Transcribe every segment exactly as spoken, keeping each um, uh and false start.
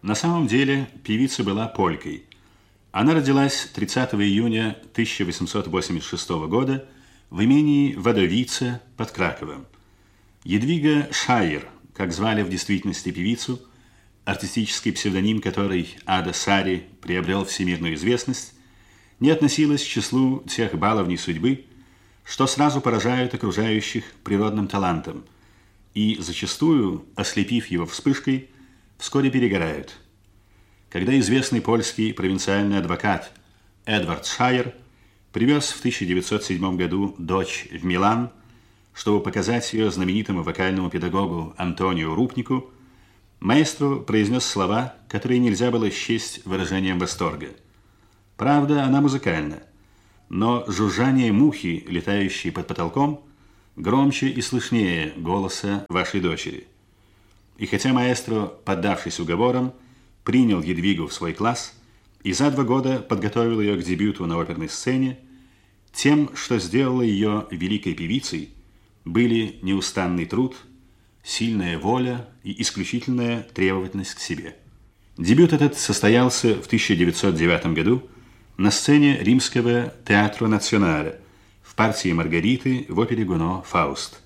На самом деле певица была полькой. Она родилась тридцатого июня тысяча восемьсот восемьдесят шестого года в имении Водовице под Краковом. Едвига Шайер, как звали в действительности певицу, артистический псевдоним которой Ада Сари приобрел всемирную известность, не относилась к числу тех баловней судьбы, что сразу поражают окружающих природным талантом и, зачастую, ослепив его вспышкой, вскоре перегорают. Когда известный польский провинциальный адвокат Эдвард Шайер привез в тысяча девятьсот седьмом году дочь в Милан, чтобы показать ее знаменитому вокальному педагогу Антонио Рупнику, маэстро произнес слова, которые нельзя было счесть выражением восторга. Правда, она музыкальна, но жужжание мухи, летающей под потолком, громче и слышнее голоса вашей дочери. И хотя маэстро, поддавшись уговорам, принял Едвигу в свой класс и за два года подготовил ее к дебюту на оперной сцене, тем, что сделало ее великой певицей, были неустанный труд, сильная воля и исключительная требовательность к себе. Дебют этот состоялся в тысяча девятьсот девятом году на сцене Римского театра националя в партии Маргариты в опере Гуно «Фауст».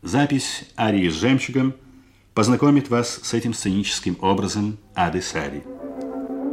Запись арии с жемчугом познакомит вас с этим сценическим образом Ады Сари.